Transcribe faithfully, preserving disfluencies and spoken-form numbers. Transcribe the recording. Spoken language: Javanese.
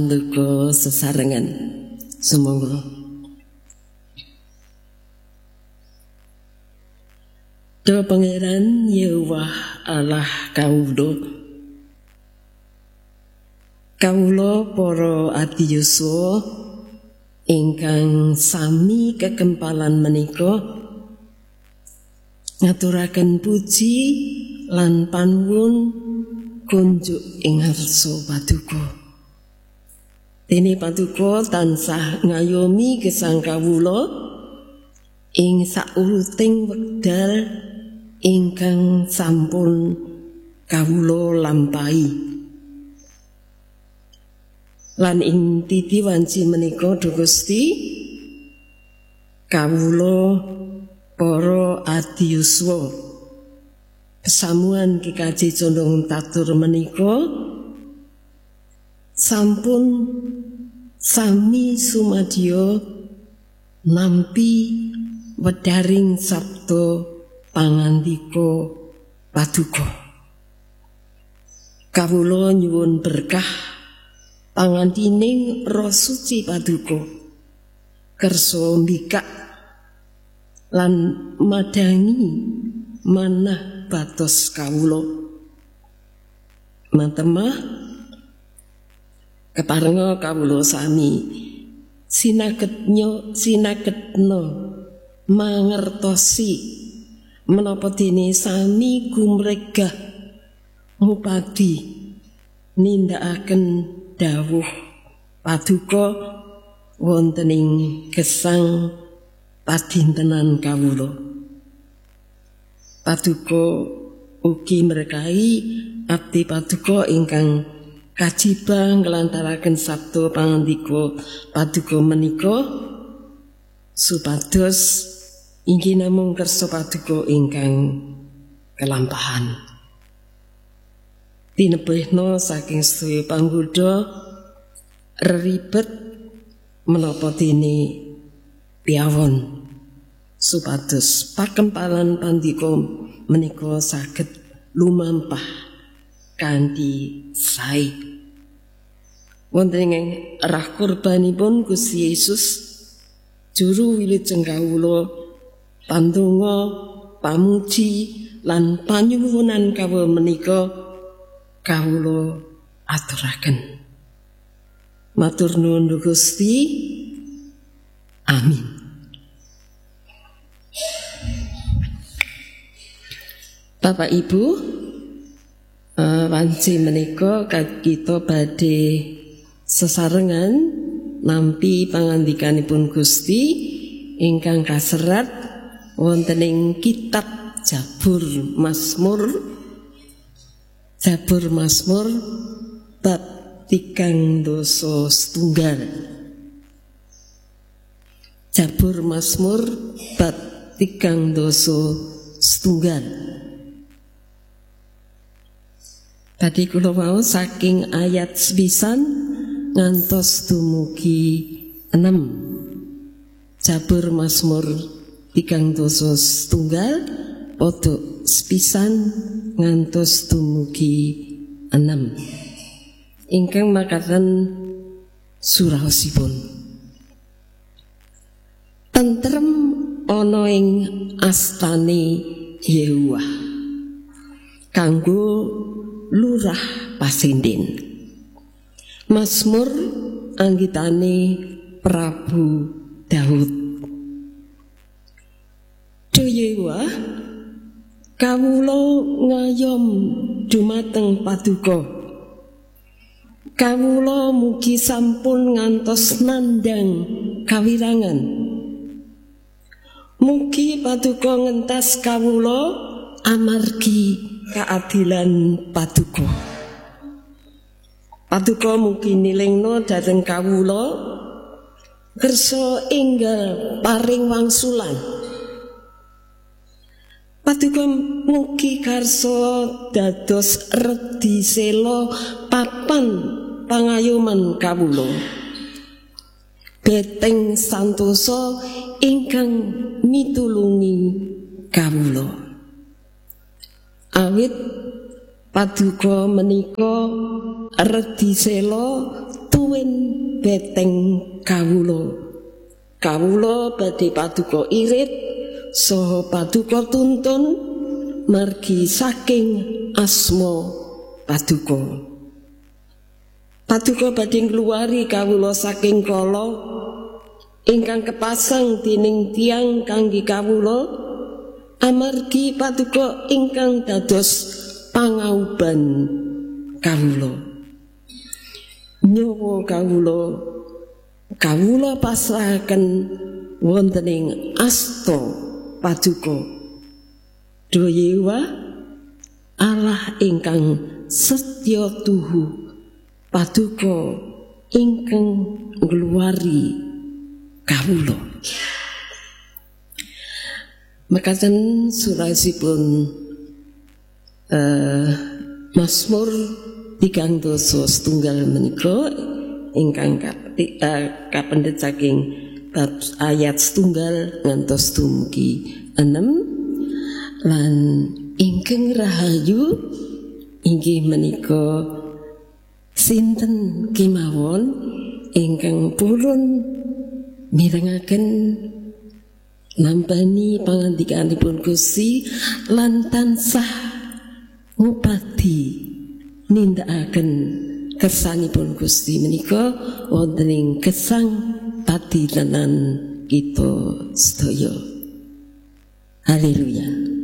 Duka sesarengan sumangga. Duh Pangeran Yahweh Allah kawula, kawula para adiyuswa ingkang sami kekempalan menika ngaturaken puji lan panuwun kunjuk ing ngarsa Paduka. Dene Paduka tansah ngayomi gesang kawula ing sauruting wekdal ingkang sampun kawula lampahi. Lan ing titi wanci menika Duh Gusti, kawula para adiyuswa pesamuan kekaji condong tatur menika sampun sami sumadya nampi wedharing sabda pangandika Paduka. Kawula nyuwun berkah pangandining Roh Suci Paduka kersa mbikak lan madangi manah batos kawula. Matemah keparenga kawula sami sinaketnya sinaketna mangertosi menapa dene sami gumregah mupadi nindakaken dawuh Paduka wonten ing gesang padintenan kawula. Paduka ugi merkahi abdi Paduka ingkang kajibang nglantaraken sabda pangandika Paduka menika supados inggih namung kersa Paduka ingkang kelampahan. Tinebihna saking sedaya panggoda reribet menapa dene piyawon supados pakempalan pandika menika saged lumampah kanthi sae. Wonten ing rah kurbanipun Gusti Yesus juru wilujeng kawula pandonga pamuji lan panyuwunan kawula menika kawula aturaken. Matur nuwun Gusti. Amin. Bapak Ibu, uh, wanci menika kita badhe sesarengan nampi pangandikanipun Gusti ingkang kaserat wonten ing kitab Jabur Mazmur Jabur Mazmur bab tigang dasa setunggal. Jabur Mazmur bab tigang dasa setunggal. Tadi kula wau saking ayat sepisan ngantos dumugi enam. Jabur Mazmur tigang dasa setunggal podok sepisan ngantos dumugi enam. Ingkang makaten suraosipun. Tentrem ana ing astane Yahweh kanggo lurah pasindhen. Mazmur anggitane Prabu Daud. Duh Yahweh, kawula ngayom dumateng Paduka. Kawula mugi sampun ngantos nandhang kawirangan. Mugi Paduka ngentas kawula amargi keadilan Paduka. Paduka mugi nilingna dhateng kawula kersa enggal paring wangsulan. Paduka mugi karsa dados redi sela papan pangayoman kawula. Beteng santosa ingkang mitulungi kawula. Awit Paduka menika redi sela kesuwen beteng kawula. Kawula badhe paduka irit saha paduka tuntun margi saking asma paduka. Paduka badhe ngluwari kawula saking kala ingkang kepasang dening tiyang kangge kawula amargi paduka ingkang dados pangauban kawula. Nyawa kawula kawula pasrahaken wonten ing asta paduka. Daya Allah ingkang setya tuhu paduka ingkang ngluwari kawula. Mekaten surasipun uh, Mazmur tigang dasa setunggal menika ingkang kapendhet saking bab ayat setunggal ngantos dumugi enem lan ingkang rahayu inggih menika sinten kemawon ingkang purun mirengaken nampani pangandikanipun Gusti lan tansah ngupati nindakaken kersanipun Gusti menika wonten ing gesang pati tenan kita sedaya. Haleluya.